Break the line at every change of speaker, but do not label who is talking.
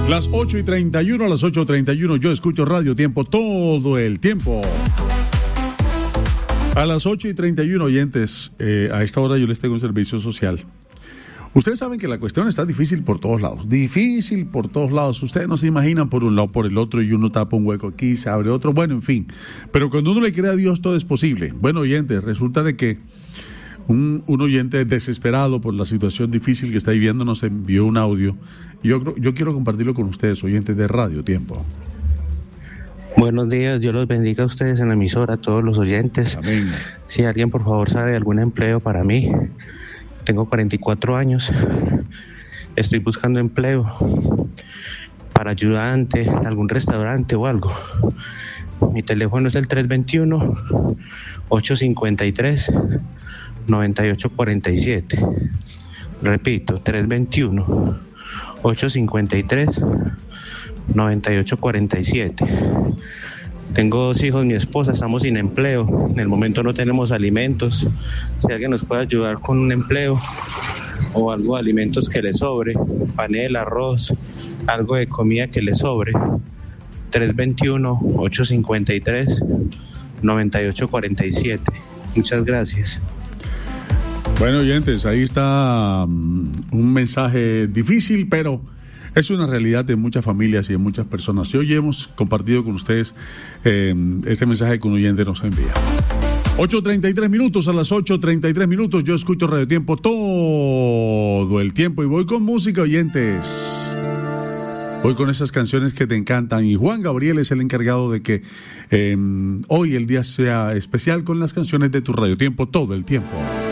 Las 8:31, a las 8:31 yo escucho Radio Tiempo todo el tiempo. A las 8:31, oyentes, a esta hora yo les tengo un servicio social. Ustedes saben que la cuestión está difícil por todos lados. Difícil por todos lados. Ustedes no se imaginan por un lado, por el otro, y uno tapa un hueco aquí, se abre otro. Bueno, en fin. Pero cuando uno le cree a Dios, todo es posible. Bueno, oyentes, resulta de que un oyente desesperado por la situación difícil que está viviendo nos envió un audio. Yo quiero compartirlo con ustedes, oyentes de Radio Tiempo.
Buenos días, Dios los bendiga a ustedes en la emisora, a todos los oyentes.
Amén.
Si alguien por favor sabe de algún empleo para mí, tengo 44 años, estoy buscando empleo para ayudante en algún restaurante o algo. Mi teléfono es el 321-853-9847. Repito, 321-853-9847. Tengo 2 hijos, mi esposa, estamos sin empleo. En el momento no tenemos alimentos. Si alguien nos puede ayudar con un empleo o algo de alimentos que le sobre, panela, arroz, algo de comida que le sobre. 321-853-9847. Muchas gracias.
Bueno, oyentes, ahí está un mensaje difícil, pero es una realidad de muchas familias y de muchas personas. Y hoy hemos compartido con ustedes este mensaje que un oyente nos envía. 8:33 minutos, a las 8:33 minutos yo escucho Radio Tiempo todo el tiempo y voy con música, oyentes. Voy con esas canciones que te encantan y Juan Gabriel es el encargado de que hoy el día sea especial con las canciones de tu Radio Tiempo todo el tiempo.